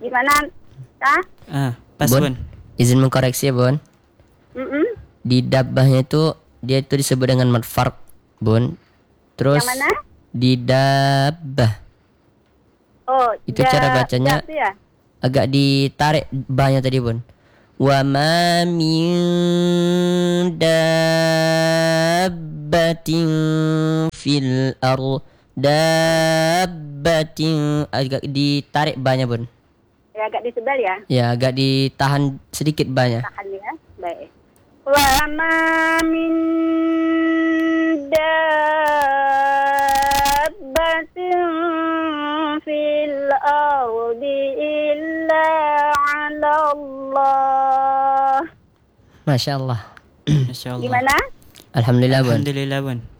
Gimana? Kak? Pas Bun, Bun. izin mengkoreksi ya Bun. Di dabbahnya itu dia itu disebut dengan mad farq, Bun. Terus Yang mana? di dabbah Oh, itu cara bacanya dab ya? agak ditarik bahnya tadi Bun. Wa ma min dabbatin fil dabbatin agak ditarik bahnya Bun. Ya, agak disebel ya? Ya agak ditahan sedikit bahnya. Tahan ya. Baik. Wa ma min dabbatin fil ardi illa 'ala Allah. Masya Allah. Masya Allah. Gimana? Alhamdulillah Bun. Alhamdulillah Bun.